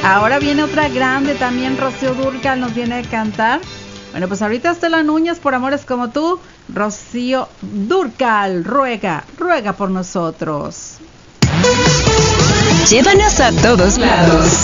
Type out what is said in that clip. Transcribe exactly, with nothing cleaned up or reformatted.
Ahora viene otra grande también, Rocío Dúrcal nos viene a cantar. Bueno, pues ahorita Estela Núñez, por Amores Como Tú. Rocío Dúrcal, ruega, ruega por nosotros. Llévanos a todos lados.